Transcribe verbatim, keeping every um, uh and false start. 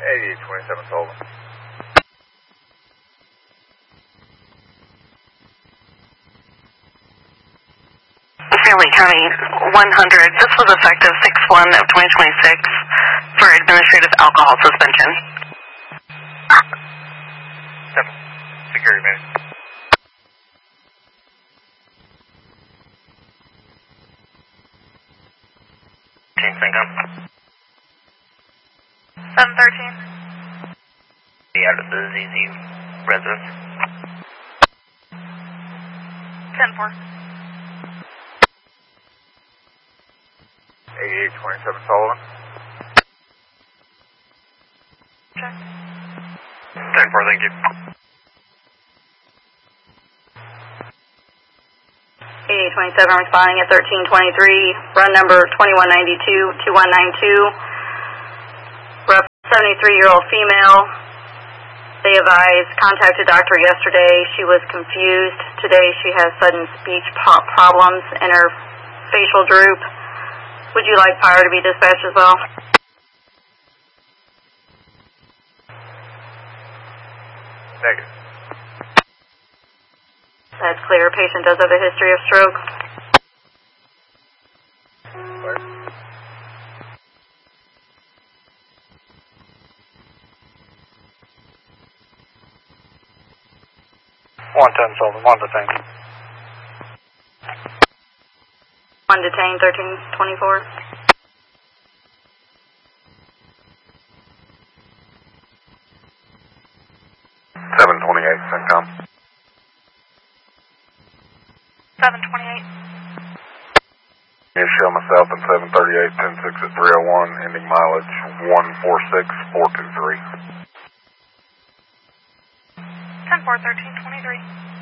eighty-eight twenty-seven Sullivan. Fairleigh County one hundred. This was effective six one of twenty twenty-six for administrative alcohol suspension. seven. Security man. Team Syncom. seven thirteen. Be out of the Z Z residence. ten four. eighty-eight twenty-seven Sullivan. Check. ten four, thank you. eighty-eight twenty-seven responding at thirteen twenty-three, run number twenty-one ninety-two, two one nine two, rough seventy-three-year-old female. They advised, contacted doctor yesterday. She was confused. Today she has sudden speech problems and her facial droop. Would you like fire to be dispatched as well? Negative. That's clear. Patient does have a history of stroke. Clear. one ten Sullivan, one detained. One detained, thirteen twenty-four. seven twenty-eight Syncom. seven twenty-eight. You show myself in seven thirty-eight, ten six at three oh one, ending mileage one four six four two three. ten four, thirteen twenty-three.